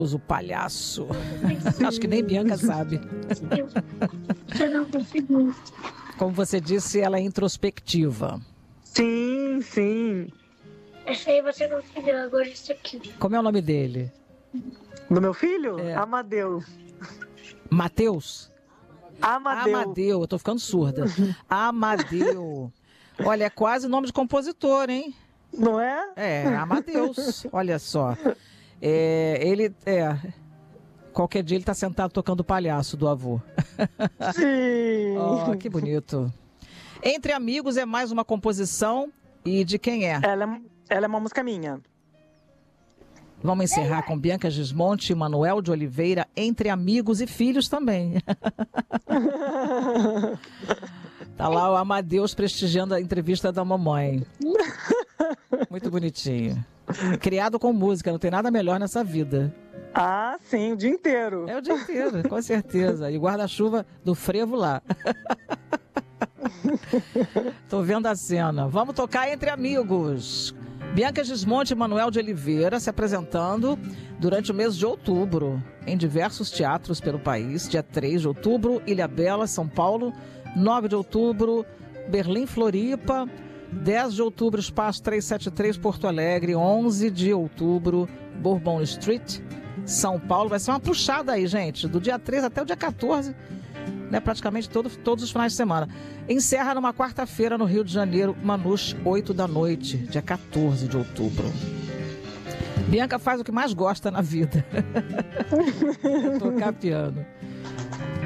O palhaço. Acho que nem Bianca sabe. Você não conseguiu. Como você disse, ela é introspectiva. Sim, sim. Essa aí você não conseguiu, agora isso aqui. Como é o nome dele? Do meu filho? É. Amadeus. Mateus? Amadeu. Amadeu, eu tô ficando surda. Amadeu. Olha, é quase nome de compositor, hein? Não é? É, Amadeus. Olha só. Qualquer dia ele tá sentado tocando o palhaço do avô. Sim. Oh, que bonito. Entre Amigos é mais uma composição. E de quem é? Ela é uma música minha. Vamos encerrar com Bianca Gismonti e Manuel de Oliveira, Entre Amigos e Filhos também. Tá lá o Amadeus prestigiando a entrevista da mamãe. Muito bonitinho. Criado com música, não tem nada melhor nessa vida. Ah, sim, o dia inteiro. É o dia inteiro, com certeza. E guarda-chuva do frevo lá. Tô vendo a cena. Vamos tocar Entre Amigos. Bianca Gismonti e Manuel de Oliveira se apresentando durante o mês de outubro em diversos teatros pelo país. Dia 3 de outubro, Ilhabela, São Paulo. 9 de outubro, Berlim, Floripa. 10 de outubro, Espaço 373, Porto Alegre. 11 de outubro, Bourbon Street, São Paulo. Vai ser uma puxada aí, gente, do dia 3 até o dia 14, né, praticamente todos os finais de semana. Encerra numa quarta-feira no Rio de Janeiro, Manus, 8 da noite, dia 14 de outubro. Bianca faz o que mais gosta na vida. Tocar piano.